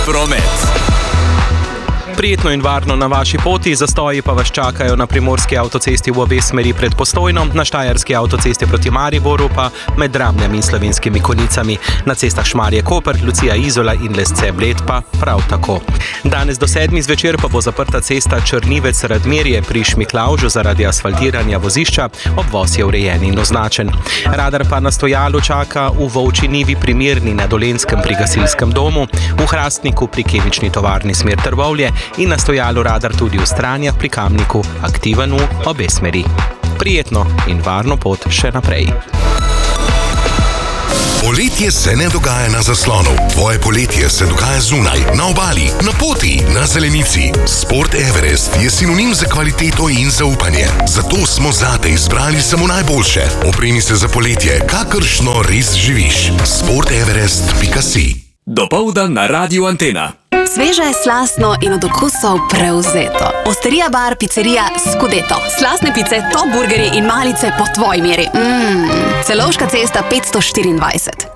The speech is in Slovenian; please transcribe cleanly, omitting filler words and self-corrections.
Promet. Prijetno in varno na vaši poti, zastoji pa vas čakajo na primorski avtocesti v obe smeri pred Postojno, na štajerski avtocesti proti Mariboru pa med Dramljami in Slovenskimi Konjicami, na cestah Šmarje-Koper, Lucija-Izola in Lesce-Bled pa prav tako. Danes do 7 zvečer pa bo zaprta cesta Črnivec-Radmirje pri Šmiklavžu zaradi asfaltiranja vozišča, obvoz je urejen in označen. Radar pa na stojalu čaka v Volčji Nivi pri Mirni na Dolenjskem pri gasilskem domu, v Hrastniku pri kemični tovarni smer Trbovlje in na stojalu radar tudi v Stranjah pri Kamniku, aktiven v obe smeri. Prijetno in varno pot še naprej. Poletje se ne dogaja na zaslonu. Tvoje poletje se dogaja zunaj, na obali, na poti, na zelenici. Sport Everest je sinonim za kvaliteto in zaupanje. Zato smo zate izbrali samo najboljše. Opremi se za poletje, kakršno res živiš. sporteverest.si. Dopoldan na Radiu Antena. Sveže, slastno in od okusov prevzeto. Osterija bar, pizzerija Scudetto. Slastne pice, top burgerji in malice po tvoji meri. Celovška cesta 524.